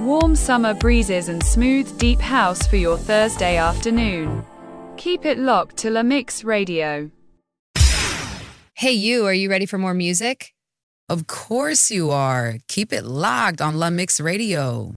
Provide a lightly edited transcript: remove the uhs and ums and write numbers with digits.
Warm summer breezes and smooth deep house for your Thursday afternoon. Keep it locked to La Mix Radio. Hey you, are you ready for more music? Of course you are. Keep it locked on La Mix Radio.